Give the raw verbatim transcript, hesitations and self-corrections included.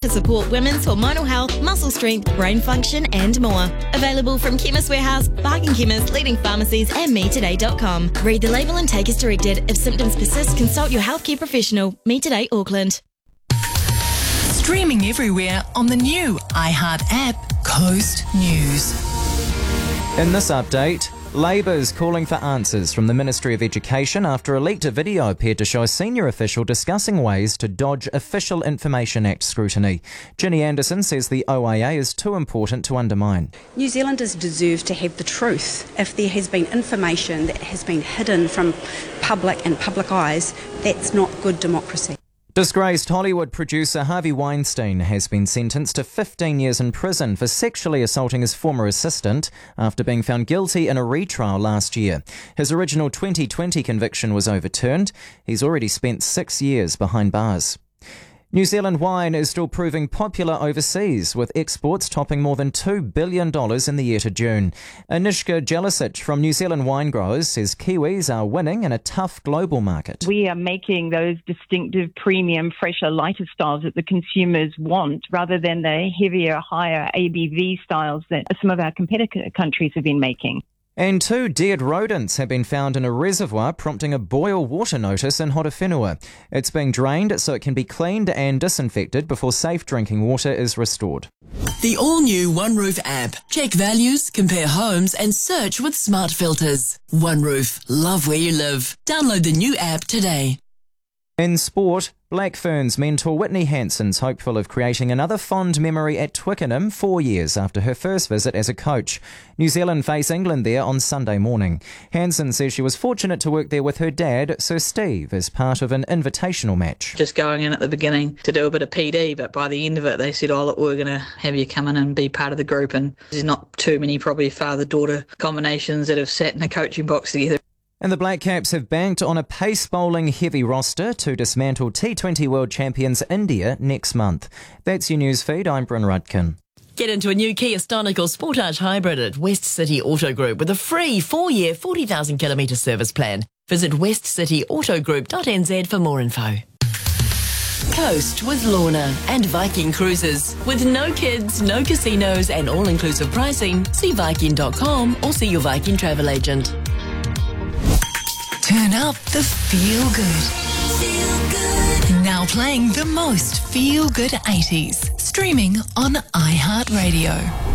to support women's hormonal health, muscle strength, brain function and more. Available from Chemist Warehouse, Bargain Chemist, leading pharmacies and me today dot com. Read the label and take as directed. If symptoms persist, consult your healthcare professional. Me Today Auckland. Streaming everywhere on the new iHeart app, Coast News. In this update, Labour's calling for answers from the Ministry of Education after a leaked video appeared to show a senior official discussing ways to dodge Official Information Act scrutiny. Ginny Anderson says the O I A is too important to undermine. New Zealanders deserve to have the truth. If there has been information that has been hidden from public and public eyes, that's not good democracy. Disgraced Hollywood producer Harvey Weinstein has been sentenced to fifteen years in prison for sexually assaulting his former assistant after being found guilty in a retrial last year. His original twenty twenty conviction was overturned. He's already spent six years behind bars. New Zealand wine is still proving popular overseas, with exports topping more than two billion dollars in the year to June. Anishka Jelicic from New Zealand Wine Growers says Kiwis are winning in a tough global market. We are making those distinctive, premium, fresher, lighter styles that the consumers want, rather than the heavier, higher A B V styles that some of our competitor countries have been making. And two dead rodents have been found in a reservoir, prompting a boil water notice in Horowhenua. It's being drained so it can be cleaned and disinfected before safe drinking water is restored. The all-new OneRoof app. Check values, compare homes and search with smart filters. OneRoof. Love where you live. Download the new app today. In sport, Black Ferns mentor Whitney Hanson's hopeful of creating another fond memory at Twickenham four years after her first visit as a coach. New Zealand face England there on Sunday morning. Hanson says she was fortunate to work there with her dad, Sir Steve, as part of an invitational match. Just going in at the beginning to do a bit of P D, but by the end of it they said, oh look, we're going to have you come in and be part of the group, and there's not too many probably father-daughter combinations that have sat in a coaching box together. And the Black Caps have banked on a pace bowling heavy roster to dismantle T twenty World Champions India next month. That's your news feed. I'm Bryn Rudkin. Get into a new Kia Stonic or Sportage Hybrid at West City Auto Group with a free four-year, forty thousand kilometre service plan. Visit west city auto group dot n z for more info. Coast with Lorna and Viking Cruises. With no kids, no casinos and all-inclusive pricing, see Viking dot com or see your Viking travel agent. Turn up the feel good. Feel good. Now playing the most feel good eighties. Streaming on iHeartRadio.